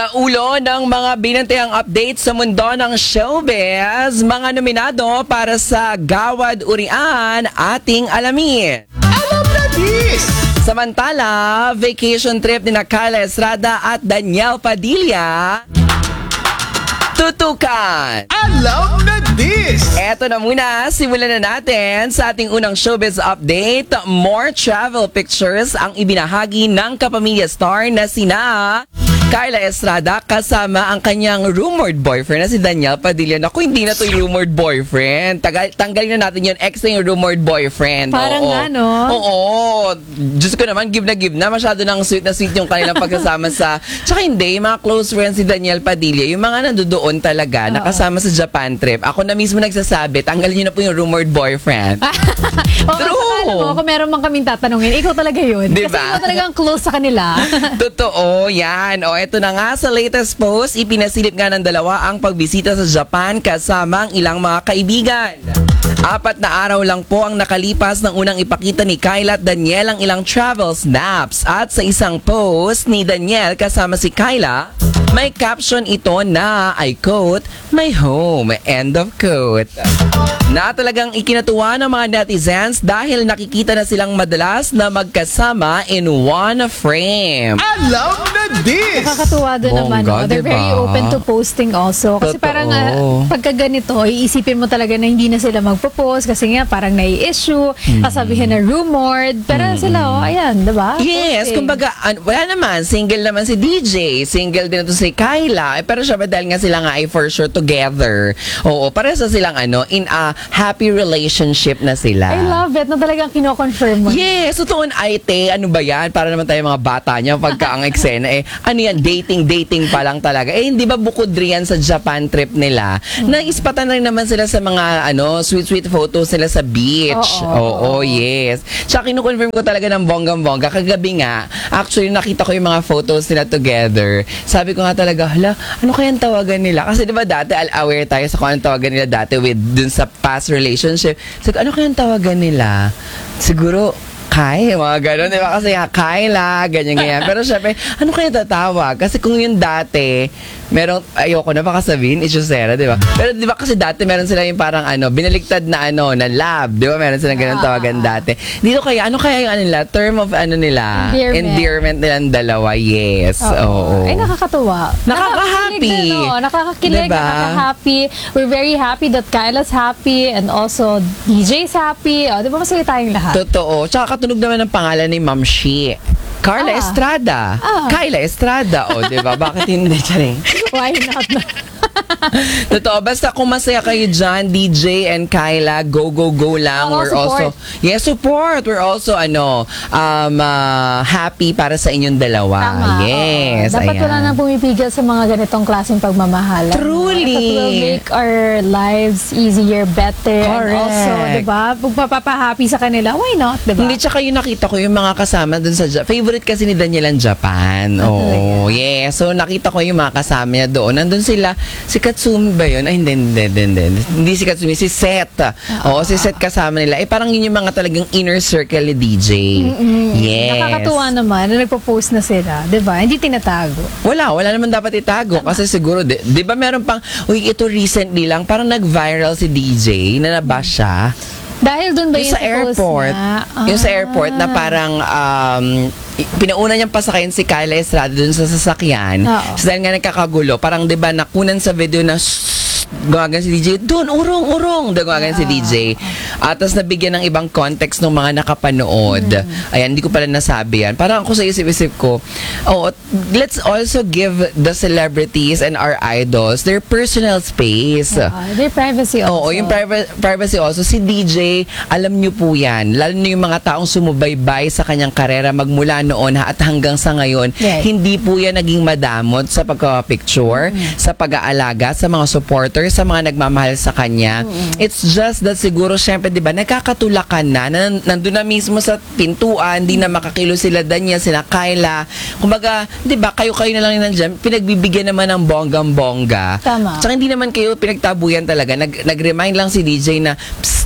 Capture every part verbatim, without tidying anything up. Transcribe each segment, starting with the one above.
Ulo ng mga binantayang update sa mundo ng showbiz, mga nominado para sa Gawad Urian ating alamin. Alam na this! Samantala, vacation trip ni Kyla Estrada at Daniel Padilla, tutukan. Alam na this! Eto na muna, simulan na natin sa ating unang showbiz update. More travel pictures ang ibinahagi ng kapamilya star na sina Kyla Estrada kasama ang kanyang rumored boyfriend na si Daniel Padilla. Naku, hindi na to yung rumored boyfriend. Tagal, tanggalin na natin yun. Ex na yung rumored boyfriend. Parang Oo. nga, no? Oo. Diyos ko naman, give na give na. Masyado nang sweet na sweet yung kanilang pagkasama sa... Tsaka hindi, yung mga close friends si Daniel Padilla, yung mga nandoon talaga, nakasama sa Japan trip. Ako na mismo nagsasabi, tanggalin nyo na po yung rumored boyfriend. Oo, True. saka, alam mo, kung meron mang kaming tatanungin, ikaw talaga yun. Diba? Kasi ikaw talagang close sa kanila. Totoo, yan. O, eto na nga, sa latest post, ipinasilip nga ng dalawa ang pagbisita sa Japan kasama ang ilang mga kaibigan. Apat na araw lang po ang nakalipas ng unang ipakita ni Kyla at Daniel ang ilang travel snaps. At sa isang post ni Daniel kasama si Kyla, may caption ito na, I quote, "My home," end of quote. Na talagang ikinatuwa ng mga netizens dahil nakikita na silang madalas na magkasama in one frame. Alam na this! Nakakatuwa doon Bongga, naman. No? They're diba? very open to posting also. Kasi Totoo. parang uh, pagka ganito, iisipin mo talaga na hindi na sila magpo-post kasi nga parang nai-issue, Hmm. kasabihin na rumored. Pero sila, oh, ayan, diba? Yes, Posting. kumbaga, an- wala naman, single naman si D J, single din ito si Kyla, eh, pero syempre dahil nga sila nga ay for sure together. Oo, para sa silang ano, in a happy relationship na sila. I love it na talagang kino-confirm mo. Yes, totoo ay te, ano ba yan? Para naman tayo mga bata niya, pagka ang eksena, eh, ano yan, dating, dating pa lang talaga. Eh, hindi ba bukod riyan sa Japan trip nila? Hmm. Naispatan rin naman sila sa mga, ano, sweet-sweet photos nila sa beach. Oo, Oo, yes. Tsaka kinukonfirm ko talaga ng bonggang-bongga. Kagabi nga, actually, nakita ko yung mga photos nila together. Sabi ko nga talaga, hala, ano kayang tawagan nila? Kasi di ba dati, aware tayo sa kung anong tawagan nila dati with dun sa past relationship. Sabi ko, ano kayang tawagan nila? Siguro, Kai, mga gano'n, di ba? Kasi nga, Kyla, ganyan, ganyan. Pero syempre, ano kaya tatawag? Kasi kung yung dati, merong, ayoko na baka sabihin, Ichusera, di ba? Pero di ba kasi dati meron sila yung parang ano, binaligtad na ano, na love, di ba? Meron silang ganun tawagan dati. Dito kaya, ano kaya yung ano nila, term of ano nila? Endearment. Endearment nilang dalawa, yes. Oo. Ay, nakakatuwa. Nakaka-happy. Nakakakilig, no? Nakakakilig, Diba? nakaka-happy. We're very happy that Kyla's happy and also D J's happy. O, di ba masaya tayong lahat? Totoo. Tsaka katunog naman ng pangalan ni Ma'am Shi. Carla Ah. Estrada. Ah. Kyla Estrada. O, di ba? Bakit hindi? Charing. Why not? Totoo. Basta kung masaya kayo dyan, D J and Kyla, go, go, go lang. Oo, We're support. also, yes, support. We're also, ano, um, uh, happy para sa inyong dalawa. Tama. Yes. Oo. Dapat ayan. wala nang pumipigil sa mga ganitong klaseng pagmamahal. Truly. It will make our lives easier, better. Correct. And also, di ba? Kung papapahappy sa kanila, why not? Di ba? Hindi, tsaka yung nakita ko yung mga kasama dun sa Ja- favorite kasi ni Daniel ang Japan. Ah, Oo, yes. So nakita ko yung mga kasama niya doon. Nandun sila, si Katsumi ba yun? Ay, hindi, hindi, hindi, hindi. Hindi si Katsumi, si Seth. Oo, si Seth kasama nila. Eh, parang yun yung mga talagang inner circle ni D J. Yes. Nakakatuwa naman na nagpo-post na sila. Di ba? Hindi tinatago. Wala, wala naman dapat itago. Kasi siguro, di, di ba meron pang, uy, ito recently lang, parang nag-viral si D J na nabash siya. Dahil doon ba Yung yung sa airport, niya? yung sa Ah. airport na parang um, i- pinauna niyang pasakayin si Kyla Estrada dun sa sasakyan. Oo. So dahil nga nagkakagulo, parang 'di ba nakunan sa video na shh, gumagan si D J, doon, urong, urong, doon gumagan si D J. At tapos nabigyan ng ibang context ng mga nakapanood. Ayan, hindi ko pala nasabi yan. Parang ako sa isip-isip ko, oh, let's also give the celebrities and our idols their personal space. Ah, their privacy also. Oo, yung priva- privacy also. Si D J, alam niyo po yan. Lalo na yung mga taong sumubaybay sa kanyang karera magmula noon ha, at hanggang sa ngayon, Yes. hindi po yan naging madamot sa pagka-picture, sa pag-aalaga, sa mga supporters, sa mga nagmamahal sa kanya. It's just that siguro, syempre, di ba, nagkakatulakan na, nan- nandun na mismo sa pintuan, di na makakilo sila Daniel, sila Kyla. Kumbaga, di ba, kayo-kayo na lang yung nandyan, pinagbibigyan naman ng bonggang-bongga. Tama. Tsaka hindi naman kayo pinagtabuyan talaga. Nag, nag-remind lang si D J na, psst,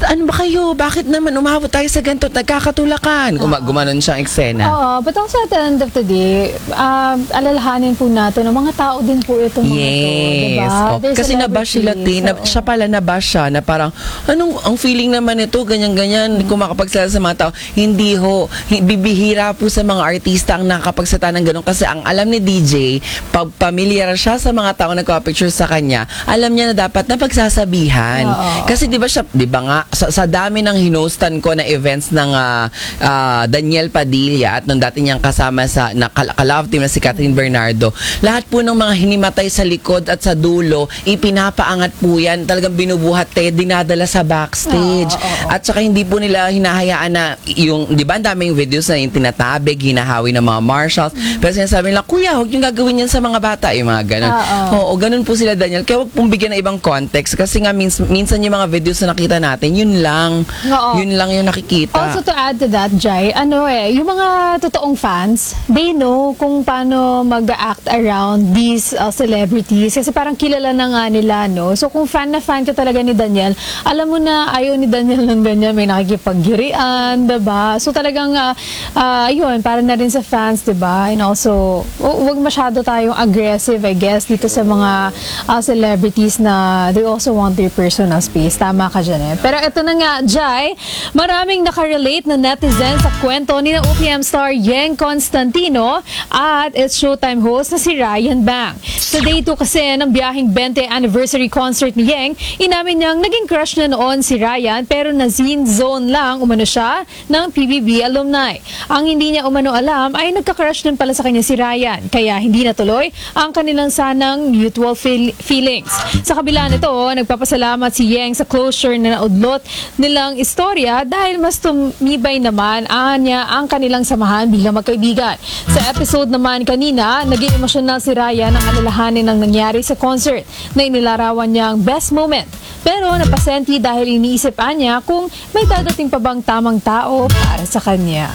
ano ba kayo? Bakit naman umabot tayo sa ganito? Nagkakatulakan. Guma- gumanon siyang eksena. Oo, but also at the end of the day, um, alalahanin po natin, ang mga tao din po ito mga to, Yes. diba? Oh, They're kasi nabash sila, celebrities, Tin. Na, oo. siya pala nabash siya na parang, anong, ang feeling naman ito, ganyan-ganyan, kung makapagsalita sa mga tao. Hindi ho. Hi- Bibihira po sa mga artista ang nakakapagsalita ng ganun. Kasi ang alam ni D J, pag pamilyar siya sa mga tao na nagpa-picture sa kanya, alam niya na dapat na pagsasabihan. Oo. Kasi di ba siya, di ba nga, sa, sa dami ng hinostan ko na events ng ah, ah, Daniel Padilla at nung dati niyang kasama sa na, kal- ka-love team na si Catherine Bernardo, lahat po ng mga hinimatay sa likod at sa dulo, ipinapaangat po yan, talagang binubuhat tayo, dinadala sa backstage. Oo, oo, oo. At saka hindi po nila hinahayaan na yung, di ba ang daming videos na yung tinatabig, hinahawi ng mga marshals, pero sinasabi nila, kuya, huwag yung gagawin yan sa mga bata, yung mga ganun. Oo. Oo, ganun po sila, Daniel. Kaya huwag pong bigyan ng ibang context kasi nga mins- minsan yung mga videos na nakita natin, yun lang. Oo. Yun lang yung nakikita. Also to add to that, Jai, ano eh, yung mga totoong fans, they know kung paano mag-act around these uh, celebrities kasi parang kilala na nga nila, no? So kung fan na fan ka talaga ni Daniel, alam mo na ayaw ni Daniel ng ganyan, may nakikipaggirian, diba? So talagang, uh, uh, yun, para na rin sa fans, diba? And also, hu- huwag masyado tayong aggressive, I guess, dito sa mga uh, celebrities na they also want their personal space. Tama ka dyan eh. Pero ito na nga, Jai, maraming nakarelate na netizen sa kwento ni na O P M star Yeng Constantino at its Showtime host na si Ryan Bang. Sa day two kasi ng biyaheng twentieth anniversary concert ni Yeng, inamin niyang naging crush na noon si Ryan pero na-zine zone lang umano siya ng P B B alumni. Ang hindi niya umano alam ay nagka-crush din pala sa kanya si Ryan kaya hindi natuloy ang kanilang sanang mutual feel- feelings. Sa kabila nito, nagpapasalamat si Yeng sa closure na naudlot nilang istorya dahil mas tumibay naman anya ang kanilang samahan bilang magkaibigan. Sa episode naman kanina, naging emosyonal si Ryan ang alalahanin ng nangyari sa concert na inilarawan niyang best moment. Pero napasenti dahil iniisip niya kung may dadating pa bang tamang tao para sa kanya.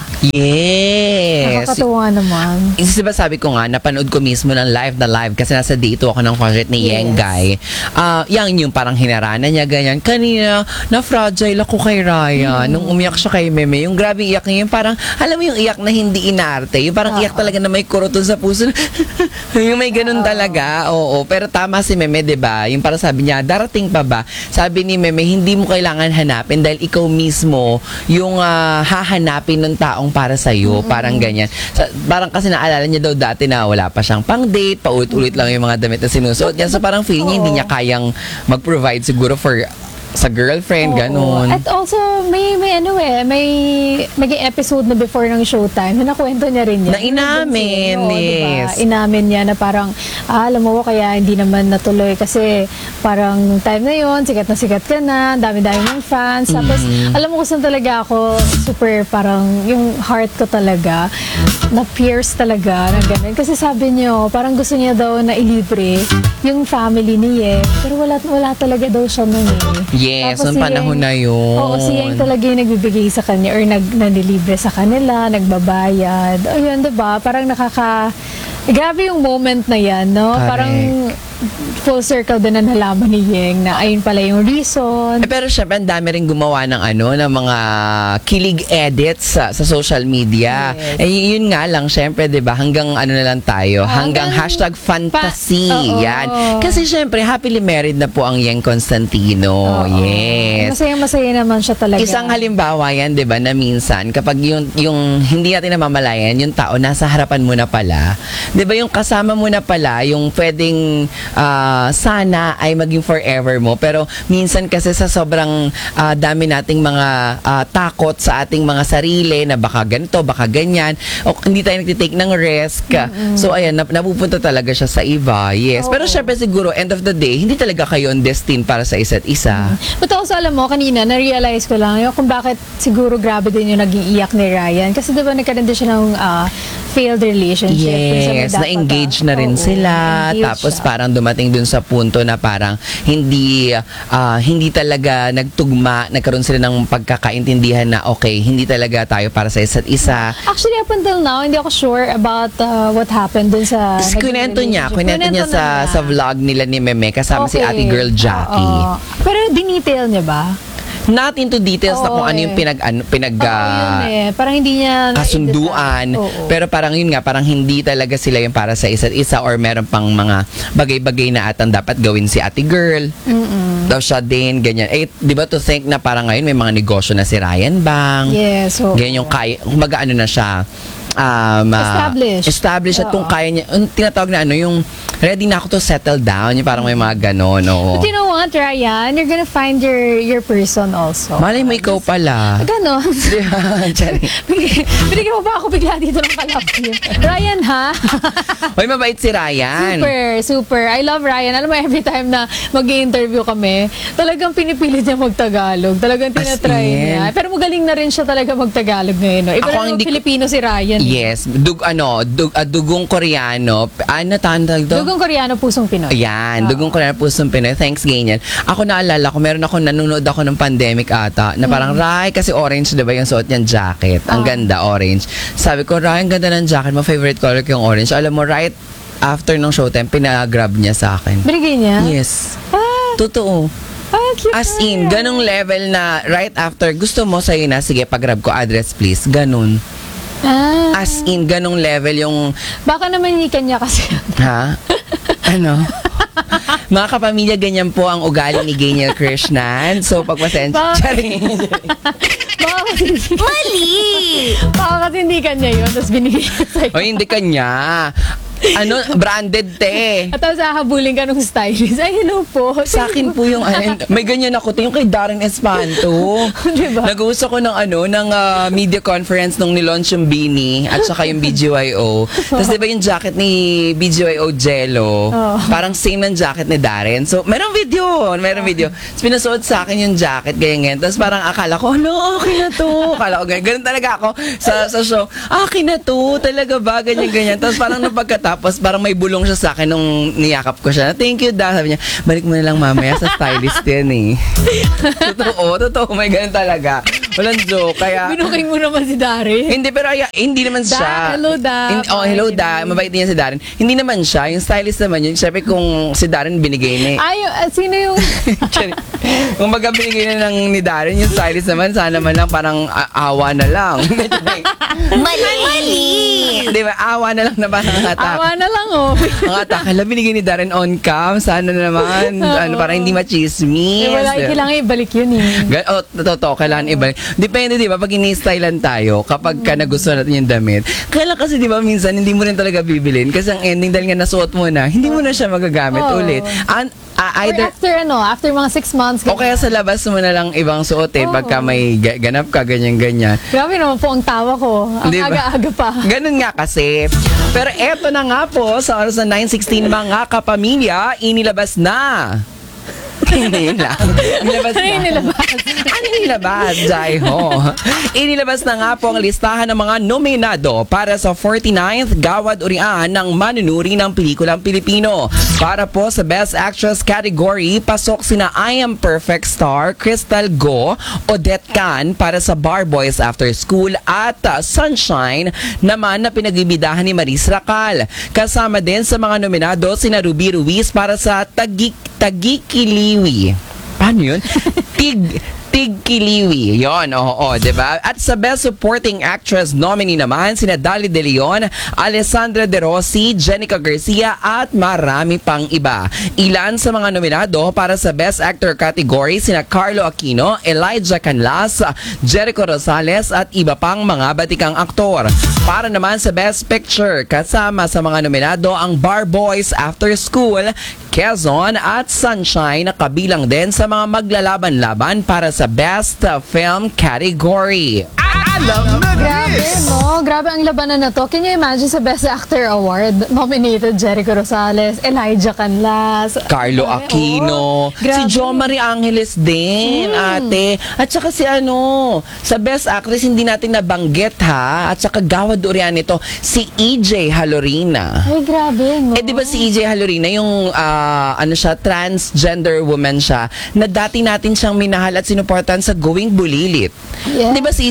Yes. Nakakatuwa naman. Isa ba sabi ko nga, napanood ko mismo ng live na live kasi nasa dito ako ng concert ni Yes. Yeng Guy. Ah, yang yung parang hinarana niya, ganyan. Kanina, na-fragile ako kay Ryan. Mm. Nung umiyak siya kay Meme, yung grabe iyak niya, yung parang, alam mo yung iyak na hindi inarte. Yung parang iyak talaga na may kuroton sa puso. Yung may ganun talaga. Oo, pero tama si Meme, 'di ba? Yung parang sabi niya, darating pa ba? Sabi ni Meme, hindi mo kailangan hanapin dahil ikaw mismo yung ah, hahanapin ng taong para sa iyo, parang ganyan. Sa, parang kasi naalala niya daw dati na wala pa siyang pang-date, paulit-ulit lang yung mga damit na sinusuot niya. So parang feeling niya hindi niya kayang mag-provide siguro for sa girlfriend, Oo. ganun. At also, may, may ano eh, may maging episode na before ng Showtime na nakwento niya rin yan. Na inamin, Oo, yes. diba? Inamin niya na parang, ah, alam mo, kaya hindi naman natuloy kasi parang time na yon sikat na sikat ka na, dami-dami mong fans. Tapos, Mm-hmm. alam mo kung saan talaga ako, super parang, yung heart ko talaga, na-pierce talaga, na ganun. Kasi sabi niyo, parang gusto niya daw na ilibre yung family ni Yeng, pero wala, wala talaga daw siya nun eh. Yes, Tapos noong si panahon Yeng- na yun. Oo, si Yeng talaga yung nagbibigay sa kanya or nag, nanilibre sa kanila, nagbabayad. Ayun, diba? Parang nakaka... Grabe yung moment na yan, no? Correct. Parang full circle din na nalaman ni Yeng na ayun pala yung reason. Eh, pero syempre, ang dami rin gumawa ng ano, ng mga kilig edits sa, sa social media. Yes. Eh, y- yun nga lang, syempre, di ba, hanggang ano na lang tayo, hanggang, Hanggang hashtag fantasy. pa- oo. Yan. Kasi syempre, happily married na po ang Yeng Constantino. Oo. Yes. Masaya-masaya naman siya talaga. Isang halimbawa yan, di ba, na minsan, kapag yung, yung hindi natin namamalayan, yung tao nasa harapan mo na pala, di ba, yung kasama mo na pala, yung pwedeng ah, sana ay maging forever mo. Pero minsan kasi sa sobrang ah, dami nating mga ah, takot sa ating mga sarili na baka ganito, baka ganyan, o hindi tayo nagtitake ng risk. So, ayan, nap- napupunta talaga siya sa iba. Yes. Pero Oo. syempre siguro, end of the day, hindi talaga kayo on destined para sa isa't isa. But also, alam mo, kanina, na-realize ko lang yung kung bakit siguro grabe din yung naging iyak ni Ryan. Kasi diba nagkaroon din siya ng ah, failed relationship. Kung saan Yes, dapat, na-engage ah, na rin oo, sila. engaged Tapos siya. parang dumating dun sa punto na parang hindi ah, hindi talaga nagtugma, nagkaroon sila ng pagkakaintindihan na okay, hindi talaga tayo para sa isa't isa. Actually, up until now, hindi ako sure about uh, what happened dun sa... Tapos naging kwento niya, relationship. kwento niya na sa niya. sa vlog nila ni Meme kasama si Okay. Ate Girl Jackie. Oo. Pero dinetail niya ba? not into details na Oo, kung ano yung eh. pinag, ano, pinag, Oo, ah, yun eh. Parang hindi niya kasunduan. Oo. Pero parang yun nga, parang hindi talaga sila yung para sa isa't isa or meron pang mga bagay-bagay na atang dapat gawin si ate girl. Daw siya din, ganyan. Eh, di ba to think na parang ngayon may mga negosyo na si Ryan Bang. Yes, oo. Ganyan yung kaya, kumbaga ano na siya, um, ah, Established. established at kung Oo. kaya niya, yung tinatawag na ano, yung ready na ako to settle down, yung parang may mga ganon, oo. But you know what, Ryan? You're gonna find your your person also. Malay mo ikaw pala. Ganon. Di ba? Charing. Big- Binigyan mo ba ako bigla dito ng kalap niyo? Ryan, ha? Hoy, mabait si Ryan. Super, super. I love Ryan. Alam mo, every time na mag-i-interview kami, talagang pinipilit niya mag-Tagalog. Talagang As tinatry in? niya. Pero magaling na rin siya talaga mag-Tagalog ngayon. No? Iba Ako na hindi ko- Filipino si Ryan. eh. Yes, dug ano, dug, ah, dugong Koreano. Ano tawag to? Dugong Koreano, pusong Pinoy. Ayan, Oo. dugong Koreano pusong Pinoy. Thanks, ganyan. Ako naalala ko, meron ako nanonood ako ng pandemic ata, na parang, Ray, kasi orange, diba yung suot niyang jacket? Ang Ah. ganda, orange. Sabi ko, Ray, ang ganda ng jacket mo, favorite color ko yung orange. Alam mo, right after nung showtime, pinagrab niya sa akin. Binigay niya? Yes. Ah, Totoo. ah, cute As na in, yan. ganong level na right after, gusto mo sa'yo na, sige, pag-grab ko, address please. Ganon. Ah, As in, ganong level yung, baka naman hikan niya kasi. ha? Ano? Mga kapamilya, ganyan po ang ugali ni Geniel Krishnan. So, pagpasensya. Bakit? Charing. Baka kasi Mali! Baka kasi hindi kanya yun, tapos binigay niya sa'yo. O, hindi kanya. Ano, branded te. At tapos hahabulin ka nung stylist. Ay, hello po. Sa akin po yung, ano, may ganyan ako. Ito yung kay Darren Espanto. Diba? Nag-uusap ko ng ano, ng ah, media conference nung nilaunch yung Beanie at saka yung B G Y O. Tapos diba yung jacket ni B G Y O Jello, Oh. parang same ng jacket ni Darren. So, merong video, merong video. Tapos pinasuot sa akin yung jacket, ganyan. Tapos parang akala ko, ano, okay na to. Akala ko, ganyan. Ganun talaga ako sa, sa show. Okay na to, talaga ba? Ganyan, ganyan. Tapos parang nung pagkatapos, parang may bulong siya sa akin nung niyakap ko siya. Thank you, da. Sabi niya, balik mo na lang mamaya sa stylist yan eh. Totoo, totoo. May ganun talaga. Walang joke. Kaya, Binuking mo naman si Dari. hindi, pero ay, hindi naman Da, siya. hello, Da. Hin- oh, hello, Da. Mabait din yan si Darren. Hindi naman siya. Yung stylist naman yun. Siyempre, kung si Darren binigay ni... Ay, uh, sino yung... kung baga binigay na ng ni Darren, yung stylist naman, sana man lang parang a- awa na lang. Mali! Mali! Di ba? Awa na lang na parang attack. Awa na lang, oh. Ang attack. Hala, binigay ni Darren on cam. Sana na naman. ano, parang hindi machismis. Eh, wala, kailangan ibalik yun eh. Gan- oh, totoo, kailangan ibalik. Depende, di ba, pag ini-stylean tayo, kapag ka nagustuhan natin yung damit, kailan kasi, di ba, minsan, hindi mo rin talaga bibilin. Kasi ang ending, dahil nga nasuot mo na, hindi mo na siya magagamit Oo. ulit. An- ah, Or either, after ano, after mga six months. o kaya sa labas mo na lang ibang suotin Oo. pagka may ga- ganap ka, ganyan-ganyan. Grabe naman po ang tawa ko. Ang Di ba? aga-aga pa. Ganun nga kasi. Pero eto na nga po, sa oras na nine sixteen mga kapamilya, inilabas na. Hindi lang. Inilabas Ano na. yung nilabas? Ano yung inilabas, Jai Ho? Inilabas na nga po ang listahan ng mga nominado para sa forty-ninth Gawad Urian ng Manunuri ng Pelikulang Pilipino. Para po sa Best Actress category, pasok sina I Am Perfect Star, Crystal Go, Odette Can para sa Bar Boys After School at uh, Sunshine naman na pinagbibidahan ni Maris Racal. Kasama din sa mga nominado sina Ruby Ruiz para sa Tagik Tagikiliwi. Paano yun? Tig Tigkiliwi. Yon, oo, diba? At sa Best Supporting Actress nominee naman, sina Dali De Leon, Alessandra De Rossi, Jenica Garcia, at marami pang iba. Ilan sa mga nominado para sa Best Actor category, sina Carlo Aquino, Elijah Canlas, Jericho Rosales, at iba pang mga batikang aktor. Para naman sa Best Picture, kasama sa mga nominado ang Bar Boys After School, Quezon at Sunshine na kabilang din sa mga maglalaban-laban para sa Best Film category. Alam na Grabe, this! no? Grabe ang labanan na to. Can you imagine sa Best Actor Award? Nominated Jericho Rosales, Elijah Canlas, Carlo Ay, Aquino, oo. Grabe. si Jo Marie Angeles din, ate. At saka si ano, sa Best Actress hindi natin nabanggit ha. At saka Gawad Urian ito, si E J Halorina. Ay, grabe, no? Eh di ba si E J Halorina yung ah, ano siya, transgender woman siya na dati natin siyang minahal at sinuportan sa Going Bulilit. Yeah. Di ba si E J Halorina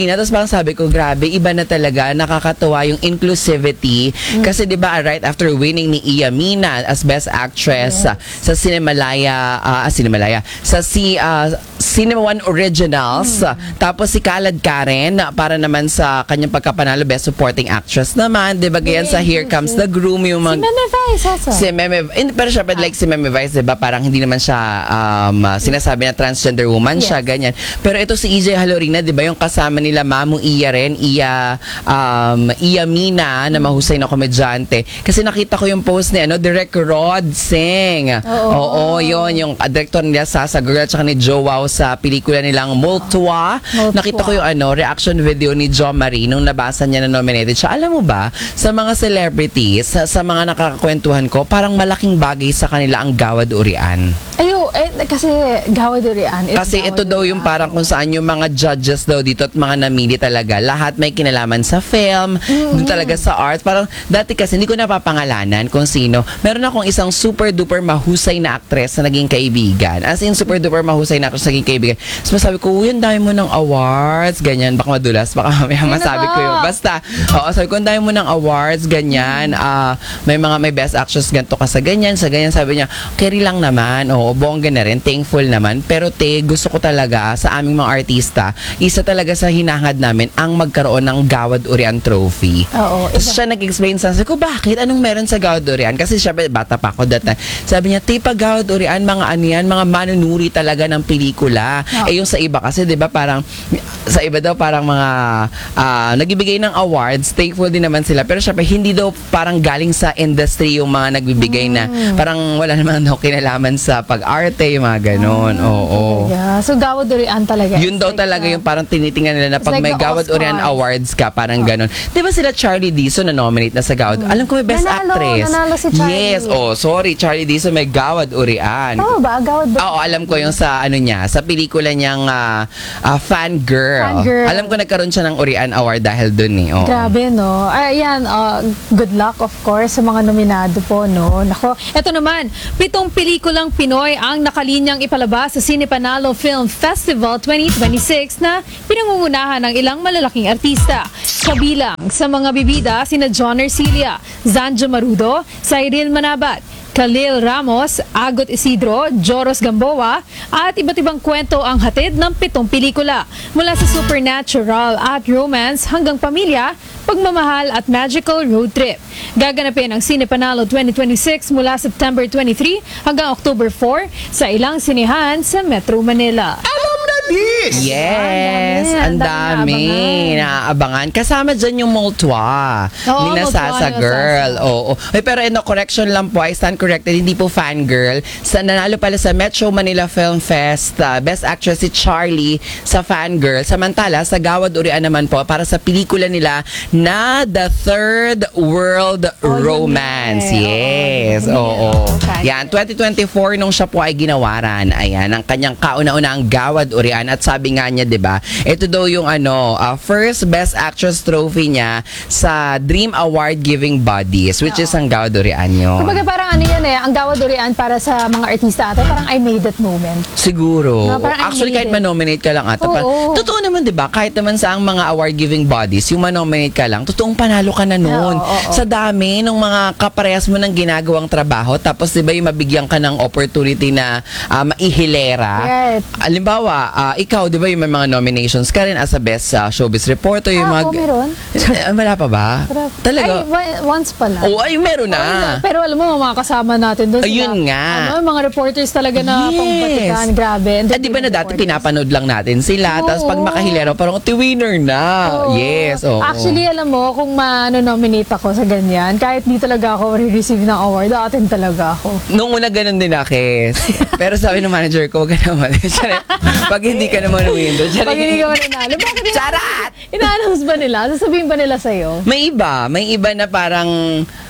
Halorina. Tapos parang sabi ko, grabe, iba na talaga. Nakakatuwa yung inclusivity. Kasi di ba right after winning ni Iya Mina as Best Actress uh, sa Cinemalaya, uh, Cinemalaya, sa si, uh, Cinema One Originals. uh, tapos si Kalad Karen, uh, para naman sa kanyang pagkapanalo, Best Supporting Actress naman. Di ba, ganyan sa Here Comes the Groom, yung Si mga... Meme Vice also. Si Meme, in, pero syempre like si Meme Vice, diba, parang hindi naman siya um, uh, sinasabi na transgender woman siya, Yes. ganyan. Pero ito si E J Halorina, diba, yung kasama nila Mamu Iya rin, Iya, um, Iya Mina, na mahusay na komedyante. Kasi nakita ko yung post ni ano, Direk Rod Singh. Oo. Oo, yun, yung uh, director nila Sasa Girl at saka ni Joe Wow sa pelikula nilang Multwa. Multwa. Nakita ko yung ano, reaction video ni Jo Marie nung nabasa niya na nominated siya. Alam mo ba, sa mga celebrities, sa, sa mga nakakakwentuhan ko, parang malaking bagay sa kanila ang Gawad Urian. Ayo, eh, kasi Gawad Urian. it's Kasi ito Gawad daw Urian. yung parang kung saan yung mga judges daw dito at mga namili talaga. Lahat may kinalaman sa film, dun talaga sa art. Parang dati kasi hindi ko napapangalanan kung sino. Meron akong isang super duper mahusay na actress na naging kaibigan. As in super duper mahusay na actress na naging kaibigan. So sabi ko, uy, ang dami mo ng awards, ganyan. Baka madulas, baka may masabi ko yun. Basta, oo, sabi ko, ang dami mo ng awards, ganyan. Ah, may mga may best actress ganito ka sa ganyan, sa ganyan. Sabi niya, carry lang naman. Oo, bongga na rin, thankful naman. Pero te, gusto ko talaga sa aming mga artista, isa talaga sa hinahangad namin ang magkaroon ng Gawad Urian Trophy. Oo, Tapos iba. siya nag-explain sa akin, ko bakit? Anong meron sa Gawad Urian? Kasi siya, bata pa ako that time. Sabi niya, te, pag Gawad Urian, mga ano yan, mga manunuri talaga ng pelikula. Oo. Eh yung sa iba kasi, di ba, parang, sa iba daw parang mga, ah, nagbibigay ng awards, thankful din naman sila. Pero syempre, hindi daw parang galing sa industry yung mga nagbibigay na, parang wala naman daw kinalaman sa pag-arte, yung mga ganon. Oo. Yeah. So Gawad Urian talaga. Yun It's daw like, talaga uh, yung parang tinitingnan nila na it's pag like may the Gawad Urian Oscars. Awards ka, parang ganon. Di ba sila Charlie Dizon na nominate na sa Gawad? Alam ko may Best Nanalo, Actress. nanalo si Charlie. Yes, oh, sorry, Charlie Dizon may Gawad Urian. Tama ba? Gawad ba? Oo, alam ko yung sa ano niya, sa pelikula niyang ah, ah, Fangirl. Fangirl. Alam ko nagkaroon siya ng Urian Award dahil dun eh. Oo. Grabe, no? Ayan, uh, good luck, of course, sa mga nominado po, no? Nako, eto naman, pitong pelikulang Pinoy ang nakalinyang ipalabas sa Cinepanalo Film Festival twenty twenty-six na pinangungunahan ng ilang malalaking artista. Kabilang sa mga bibida, sina John Ercilia, Zanjo Marudo, Cyril Manabat, Khalil Ramos, Agot Isidro, Joros Gamboa, at iba't ibang kwento ang hatid ng pitong pelikula. Mula sa supernatural at romance hanggang pamilya, pagmamahal at magical road trip. Gaganapin ang Cinepanalo twenty twenty-six mula September twenty-three hanggang October four sa ilang sinehan sa Metro Manila. Alam na this! Yes, Ang ang dami, dami. Naaabangan. Kasama dyan yung Multwa. Oo, ni Multwa, Nasasa ni Girl. Nasasa. Oo. Ay, pero ino, correction lang po. I stand corrected. Hindi po Fangirl. Sa, nanalo pala sa Metro Manila Film Fest. uh, Best Actress si Charlie sa Fangirl. Samantala, sa Gawad Urian naman po, para sa pelikula nila na The Third World Oh, yun Romance. nga eh. Yes. Oo, Oo. yun nga. Okay. Yan, twenty twenty-four nung siya po ay ginawaran. Ayan, ang kanyang kauna-una ang Gawad Urian. At sabi nga niya, di ba, ito daw yung ano, uh, first Best Actress trophy niya sa Dream Award Giving Bodies, which is ang Gawad Urian yun. Kumbaga parang ano yan eh, ang Gawad Urian para sa mga artista ate, parang I made that moment. Siguro. No, parang Actually, kahit unneeded. manominate ka lang ata. Oo. pa- Totoo naman, di ba? Kahit naman sa ang mga award-giving bodies, yung manominate ka lang, totoong panalo ka na noon. Oo, oo. Sa dami ng mga kaparehas mo ng ginagawang trabaho, tapos di ba yung mabigyan ka ng opportunity na ah, maihilera. Right. Halimbawa, ah, ikaw, di ba yung may mga nominations ka rin as a best ah, showbiz reporter. Yung Ah, mga... oo, meron. Ah, wala pa ba? Ay, Talaga? wa- once pa lang. Oo, ay, meron na. Pero alam mo, mga kasama natin doon. Ayun nga. Ano, mga reporters talaga na Yes. pambatikan. Grabe. And Ah, di ba na dati reporters. pinapanood lang natin sila, Oo. tapos pag makahilera, parang ti-winner na. Oo. Yes, oo. Actually, alam mo, kung ma-nominate ako sa ganyan, kahit di talaga ako re-receive ng award, atin talaga ako. Nung una ganun din Akis. Pero sabi ng manager ko, huwag ka naman. Pag hindi ka naman window. Pag hindi ka mananalo, bakit Charat! ina-announce ba nila? Sasabihin ba nila sa'yo? May iba. May iba na parang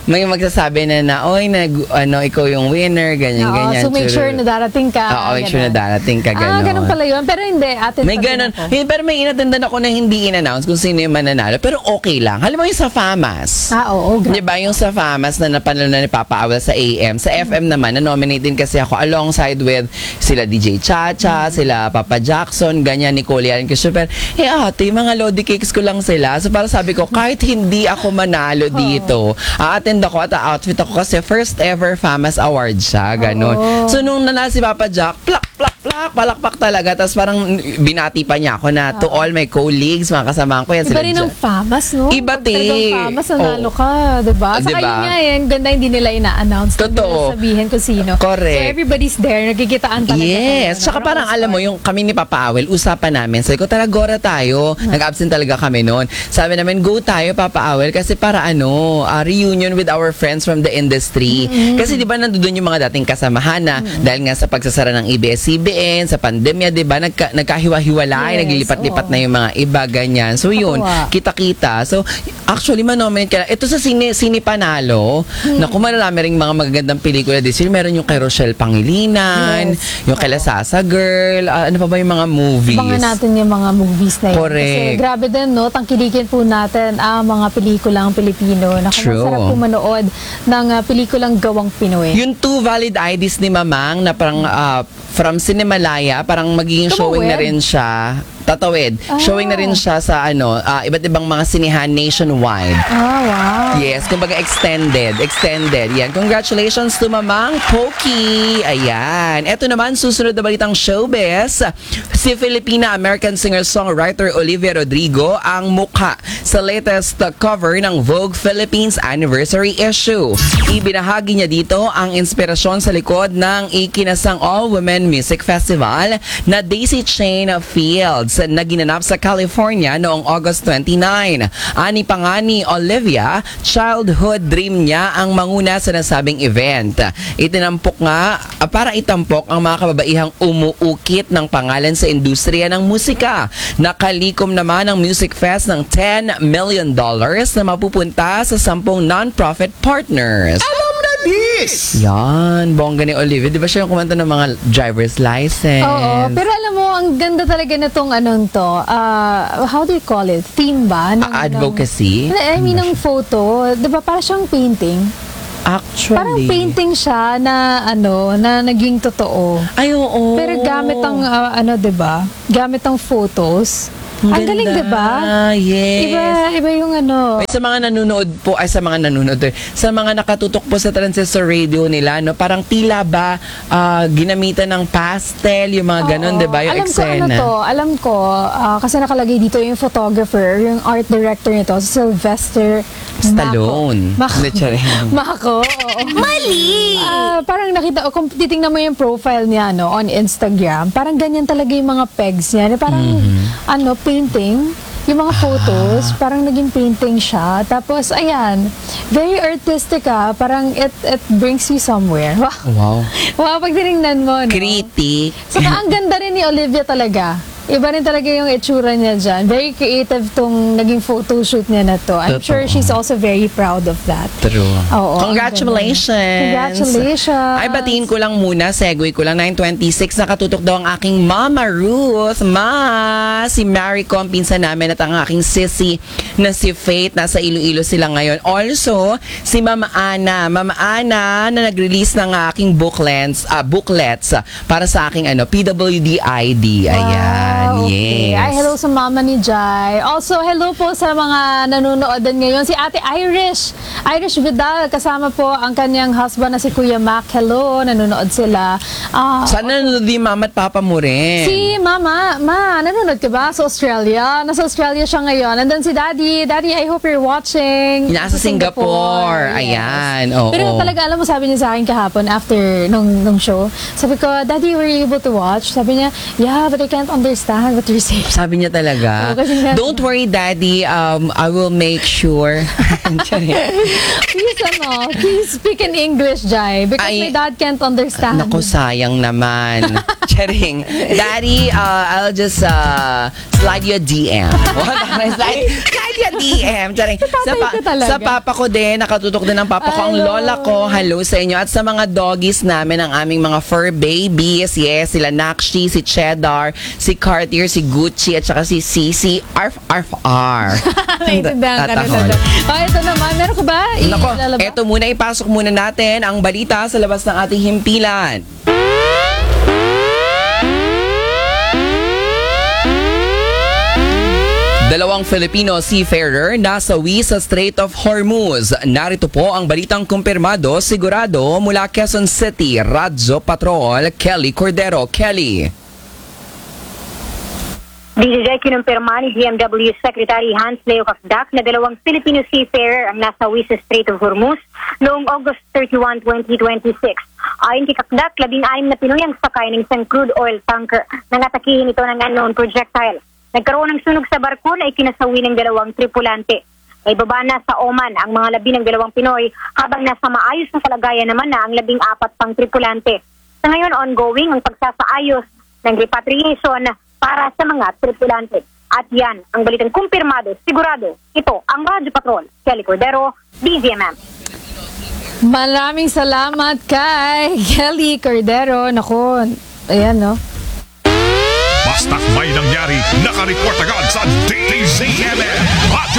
may magsasabi na na, oy, nag, ano, ikaw yung winner, ganyan, Oo, ganyan. so make sure na darating ka. Oo, make sure na ganun. darating ka, Ah, gano'n. ganun pala yun. Pero hindi, atin May pa din ganun. ako. Hindi, pero may inatendan ako na hindi in-announce kung sino yung mananalo. Pero okay lang. Halimbawa yung sa FAMAS. Ah, oo. Di ba yung sa FAMAS na napanalo na ni Papa Awal sa A M, sa F M naman, na-nominate din kasi ako alongside with sila D J Chacha, sila Papa Jackson, ganyan, Nicole Yan Christopher. Eh ate, mga Lodi Cakes ko lang sila. So para sabi ko, kahit hindi ako manalo dito, a-attend ako at a-outfit ako kasi first ever FAMAS Award siya, ganun. Oo. So nung nanalo si Papa Jack, plak, plak, plak, palakpak talaga. Tapos parang binati pa niya ako na to all my colleagues, mga kasamahan ko yan. Iba sila rin ang dyan. FAMAS, no? Iba, Pag te. talagang FAMAS, nanalo Oo. ka, diba? Saka Diba? yun nga yan, ganda hindi nila ina-announce. Hindi Totoo. nila sabihin kung sino. Correct. So everybody's there, nagkikitaan talaga. Yes. kayo, Tsaka no? parang alam mo, yung kami ni Papa Awel, usapan namin. Sabi ko, tara, Gora tayo. Nag-absent talaga kami noon. Sabi namin, go tayo, Papa Awel, kasi para ano, ah, reunion with our friends from the industry. Kasi di ba nandoon yung mga dating kasamahan na dahil nga sa pagsasara ng A B S C B N, sa pandemya, di ba, nagka, nagkahiwa-hiwalay, Yes, naglilipat-lipat oo. na yung mga iba, ganyan. So yun, Katuwa. kita-kita. So, actually, manominate ka na. Ito sa Sine, Sine Panalo, na kung marami ring mga magagandang pelikula this year, meron yung kay Rochelle Pangilinan, Yes. yung kay Lasasa Girl, ah, ano pa ba yung mga movies? Abangan natin yung mga movies na yun. Correct. Kasi grabe din, no? Tangkilikin po natin ang mga pelikulang Pilipino. Naku, True. masarap po manood ng uh, pelikulang gawang Pinoy. Yung two valid I Ds ni Mamang na parang ah, from Cinemalaya, parang magiging Tumawid? showing na rin siya. Tatawid. Ah. Showing na rin siya sa ano, ah, iba't ibang mga sinihan nationwide. Ah, wow. Yes, kumbaga extended. Extended. Yan. Congratulations to Mamang Pokey. Ayan. Ito naman, susunod na balitang showbiz. Si Filipina-American singer-songwriter Olivia Rodrigo ang mukha sa latest cover ng Vogue Philippines Anniversary issue. Ibinahagi niya dito ang inspirasyon sa likod ng ikinasang all-women music festival na Daisy Chain Fields na ginanap sa California noong August twenty-nine. Ani pa nga ni Olivia, childhood dream niya ang manguna sa nasabing event. Itinampok nga, ah, para itampok ang mga kababaihang umuukit ng pangalan sa industriya ng musika. Nakalikom naman ang Music Fest ng ten million dollars na mapupunta sa sampung non-profit partners. Alam na this! Yan, bongga ni Olivia. Di ba siya yung kumanta ng mga driver's license? Oo, pero alam mo, ang ganda talaga na itong anong to, ah, how do you call it? Theme ba? Ng- Ah, advocacy? ng- I mean, ng photo. Di ba, parang siyang painting. Actually. Parang painting siya na, ano, na naging totoo. Ay, oo. Pero gamit ang, ah, ano, di ba? Gamit ang photos. Ang galing, di ba? Yes. Iba, iba yung ano. Ay, sa mga nanonood po, ay sa mga nanonood, eh, sa mga nakatutok po sa transistor radio nila, no, parang tila ba ah, ginamitan ng pastel, yung mga ganun, Oo. di ba? Yung alam eksena. ko ano to, alam ko, ah, kasi nakalagay dito yung photographer, yung art director nito, si Sylvester Stallone. Mako. Hindi, charing. Mako, oo. Mali! Ah, parang nakita, kung titingnan mo yung profile niya no, on Instagram, parang ganyan talaga yung mga pegs niya. Parang, Mm-hmm. ano, painting. Yung mga photos, Ah. parang naging painting siya. Tapos, ayan, very artistic ah. Parang it, it brings you somewhere. Wow. Wow. Wow, pag tinignan mo, no? Critic. Saka ang ganda rin ni Olivia talaga. Iba rin talaga yung itsura niya dyan. Very creative tong naging photoshoot niya na to. I'm Totoo. sure she's also very proud of that. True. Oo, ang Congratulations. Congratulations. Ay, batiin ko lang muna, segue ko lang, nine twenty-six, nakatutok daw ang aking Mama Ruth. Ma, si Mary ko, ang pinsan namin, at ang aking sissy na si Faith. Nasa Iloilo sila ngayon. Also, si Mama Ana. Mama Ana na nag-release ng aking booklets, ah, booklets ah, para sa aking ano, P W D I D. Ayan. Wow, okay. Yes. Ay, hello sa mama ni Jai. Also, hello po sa mga nanonood din ngayon. Si Ate Irish. Irish Vidal, kasama po ang kanyang husband na si Kuya Mac. Hello, nanonood sila. Ah, Sana nanonood din Mama at Papa mo rin. Si Mama, Ma, nanonood ka ba sa Australia? Nasa Australia siya ngayon. And then si Daddy, Daddy, I hope you're watching. Nasa Singapore. Ayan, oo. Pero talaga, alam mo, sabi niya sa akin kahapon after nung, nung show, sabi ko, Daddy, were you able to watch? Sabi niya, yeah, but I can't understand what you're saying. Sabi niya talaga, Oo, kasi nga- don't worry, Daddy, um, I will make sure. Please, ano, please speak in English, Jai, because Ay, my dad can't understand. Naku, sayang naman. Charing. Daddy, uh, I'll just uh, slide you a D M. What? slide, slide Julia D M. Charing. Sa, tatay ko talaga. sa papa ko din, nakatutok din ang papa ko. Ang Hello. lola ko, hello sa inyo. At sa mga doggies namin, ang aming mga fur babies. Yes, sila Nakshi, si Cheddar, si Cartier, si Gucci, at saka si Sisi. Arf, arf, arf. Naintindihan ka na Tatahol. doon. Oh, ito naman. Meron ka ba? Nako, Ilalaba? eto muna, ipasok muna natin ang balita sa labas ng ating himpilan. Dalawang Filipino seafarer nasawi sa Strait of Hormuz. Narito po ang balitang kumpirmado, sigurado mula Quezon City, Radyo Patrol, Kelly Cordero. Kelly. D J J, kinumpirma ni D M W Secretary Hans Leo Kakdak na dalawang Filipino seafarer ang nasawi sa Strait of Hormuz noong August thirty-first, twenty twenty-six. Ayon kay Kakdak, labing-anim na Pinoy ang sakay ng isang crude oil tanker nang atakihin ito ng unknown projectile. Nagkaroon ng sunog sa barko na ikinasawi ng dalawang tripulante. May baba na sa Oman ang mga labi ng dalawang Pinoy habang nasa maayos na kalagayan naman na ang labing apat pang tripulante. Sa ngayon, ongoing ang pagsasaayos ng repatriation para sa mga tripulante. At yan, ang balitang kumpirmado, sigurado, ito ang Radyo Patrol. Kelly Cordero, D Z M M. Maraming salamat kay Kelly Cordero. Naku, ayan no. Basta't may nangyari, nakareport agad sa D Z M M.